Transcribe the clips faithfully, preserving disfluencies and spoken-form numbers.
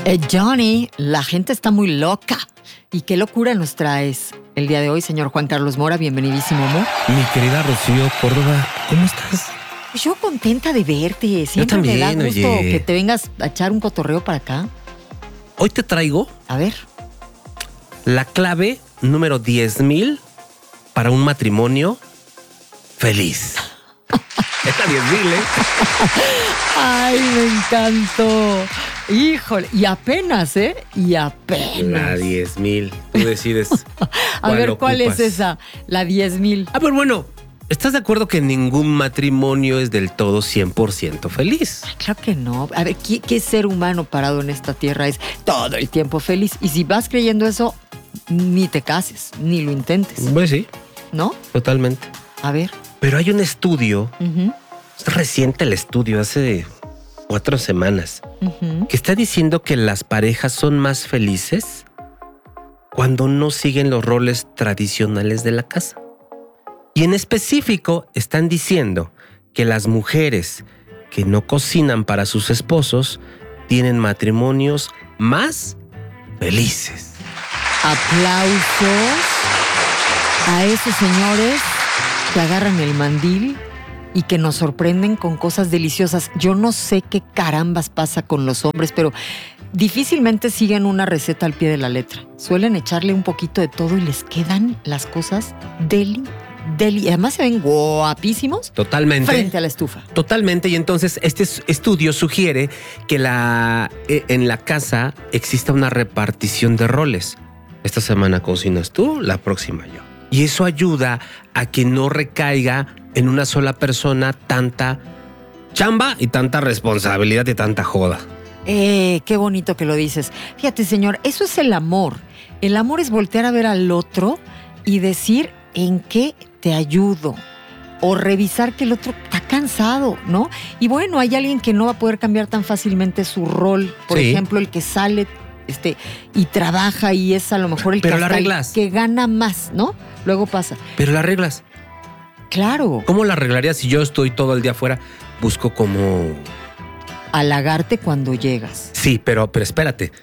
Eh, Johnny, la gente está muy loca. ¿Y qué locura nos traes el día de hoy, señor Juan Carlos Mora? Bienvenidísimo, amor. Mi querida Rocío Córdoba, ¿cómo estás? Pues yo contenta de verte. Siempre Yo también, me da gusto oye. que te vengas a echar un cotorreo para acá. Hoy te traigo A ver. la clave número diez mil para un matrimonio feliz. Esta diez mil, ¿eh? Ay, me encantó. Híjole, y apenas, ¿eh? Y apenas. La diez mil. Tú decides. A ver, ¿cuál ocupas. es esa? La diez mil. Ah, pero bueno, ¿estás de acuerdo que ningún matrimonio es del todo cien por ciento feliz? Claro que no. A ver, ¿qué, qué ser humano parado en esta tierra es todo el tiempo feliz? Y si vas creyendo eso, ni te cases, ni lo intentes, Pues sí, ¿no? totalmente. A ver. Pero hay un estudio, Ujú, es reciente el estudio, hace cuatro semanas, ujú. que está diciendo que las parejas son más felices cuando no siguen los roles tradicionales de la casa. Y en específico están diciendo que las mujeres que no cocinan para sus esposos tienen matrimonios más felices. Aplausos a esos señores que agarran el mandil y que nos sorprenden con cosas deliciosas. Yo no sé qué carambas pasa con los hombres, pero difícilmente siguen una receta al pie de la letra. Suelen echarle un poquito de todo y les quedan las cosas deli, deli. Y además se ven guapísimos Totalmente. frente a la estufa. Totalmente. Y entonces este es- estudio sugiere que la, eh, en la casa exista una repartición de roles. Esta semana cocinas tú, la próxima yo. Y eso ayuda a que no recaiga en una sola persona tanta chamba y tanta responsabilidad y tanta joda. Eh, qué bonito que lo dices. Fíjate, señor, eso es el amor. El amor es voltear a ver al otro y decir en qué te ayudo. O revisar que el otro está cansado, ¿no? Y bueno, hay alguien que no va a poder cambiar tan fácilmente su rol. Por Sí. ejemplo, el que sale este, y trabaja y es a lo mejor el Pero que, la hasta el arreglas. que gana más, ¿no? Luego pasa. Pero las reglas, Claro, ¿cómo la arreglarías si yo estoy todo el día afuera? Busco como... halagarte cuando llegas. Sí, pero, pero espérate.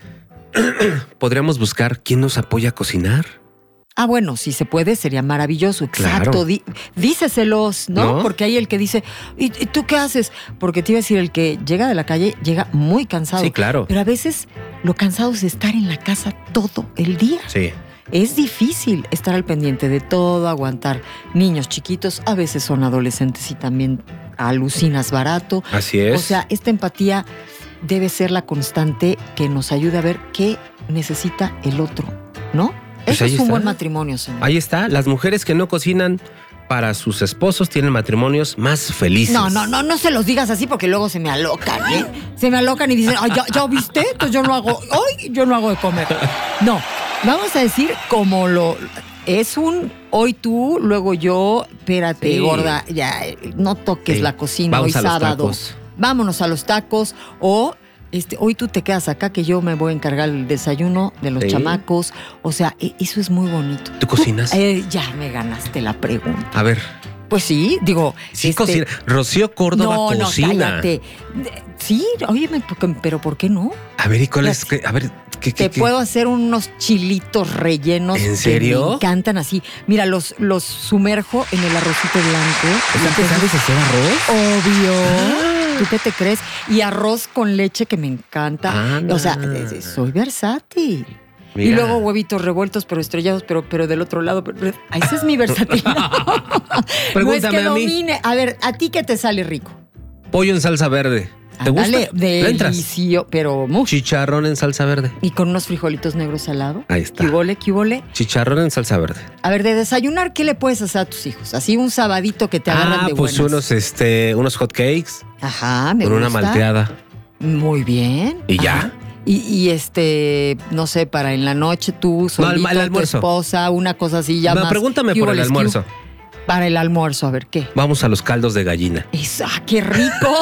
Podríamos buscar quién nos apoya a cocinar. Ah, bueno, si se puede, sería maravilloso. Exacto. Claro. Di- díceselos, ¿no? ¿No? Porque hay el que dice, ¿y, y tú qué haces? Porque te iba a decir, el que llega de la calle llega muy cansado. Sí, claro. Pero a veces lo cansado es estar en la casa todo el día. Sí. Es difícil estar al pendiente de todo, aguantar niños chiquitos. A veces son adolescentes y también alucinas barato. Así es. O sea, esta empatía debe ser la constante que nos ayude a ver qué necesita el otro, ¿no? Pues Eso ahí es un está. buen matrimonio, señor. Ahí está. Las mujeres que no cocinan para sus esposos tienen matrimonios más felices. No, no, no, no se los digas así porque luego se me alocan, ¿eh? Se me alocan y dicen, ay, ¿ya, ya viste? Entonces yo no hago, hoy yo no hago de comer. No, vamos a decir como lo... Es un hoy tú, luego yo, espérate, Sí. gorda, ya, eh, no toques Sí. la cocina, Vamos hoy a los sábado. tacos. Vámonos a los tacos o... Este, hoy tú te quedas acá que yo me voy a encargar el desayuno de los Sí. chamacos. O sea, e- eso es muy bonito. ¿Tú cocinas? Eh, ya me ganaste la pregunta. A ver. Pues sí, digo... Sí este, cocina. Rocío Córdoba no, no, cocina. cállate. De- Sí, óyeme, porque- pero ¿por qué no? A ver, ¿y cuál es? qué- A ver, ¿qué, qué, Te qué? puedo hacer unos chilitos rellenos. ¿En que serio? me encantan así. Mira, los, los sumerjo en el arrocito blanco. O sea, ¿te sabes hacer arroz? Obvio. ¿Tú qué te crees? Y arroz con leche que me encanta. Anda. O sea, eh, soy versátil. Y Mira. luego huevitos revueltos, pero estrellados, pero, pero del otro lado. Pero, pero- esa es mi versatilidad. Pregúntame no es que a mí. domine. A ver, ¿a ti qué te sale rico? Pollo en salsa verde. ¿Te Ándale, gusta? ¿Le entras? delicioso, pero mucho. Chicharrón en salsa verde. Y con unos frijolitos negros al lado. Ahí está. ¿Qué huele, qué huele? Chicharrón en salsa verde. A ver, de desayunar, ¿qué le puedes hacer a tus hijos? Así un sabadito que te agarran Ah, de pues buenas. unos, este, unos hot cakes Ajá, me con una gusta. malteada. Muy bien. Y ya. Ajá. Y, y este, no sé, para en la noche tú, solito, al tu almuerzo. esposa, una cosa así ya No, más. pregúntame ¿Qué por el hubo, les, almuerzo. qué hubo? Para el almuerzo, a ver, ¿qué? Vamos a los caldos de gallina. Eso, ah, qué rico.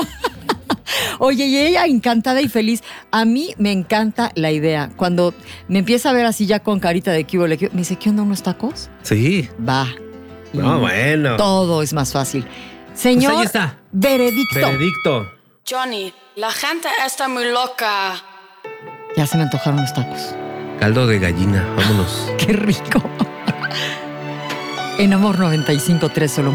Oye, y ella encantada y feliz. A mí me encanta la idea. Cuando me empieza a ver así ya con carita de que hubo, le- me dice, ¿qué onda unos tacos? Sí. Va. Y No, bueno. todo es más fácil. Señor, Pues ahí está. veredicto. Veredicto. Johnny, la gente está muy loca. Ya Ya se me antojaron los tacos. Caldo de gallina, vámonos. ¡Qué rico! En Amor noventa y cinco punto tres solo